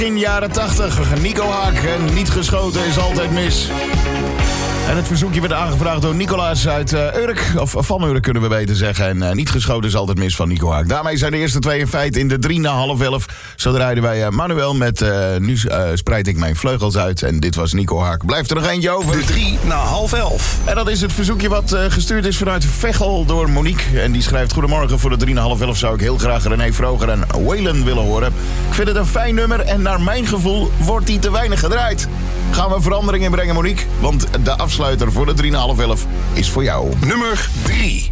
In jaren 80, Nico Haak en niet geschoten is altijd mis. En het verzoekje werd aangevraagd door Nicolaas uit Urk. Of van Urk kunnen we beter zeggen. En niet geschoten is altijd mis van Nico Haak. Daarmee zijn de eerste twee in feite in de 3 na half 11. Zo draaiden wij Manuel met nu spreid ik mijn vleugels uit. En dit was Nico Haak. Blijft er nog eentje over. De 3 na half 11. En dat is het verzoekje wat gestuurd is vanuit Veghel door Monique. En die schrijft: goedemorgen, voor de 3 na half 11 zou ik heel graag René Vroger en Waylon willen horen. Ik vind het een fijn nummer en naar mijn gevoel wordt die te weinig gedraaid. Gaan we verandering in brengen, Monique? Want de afsluiter voor de 3 na half 11 is voor jou. Nummer 3.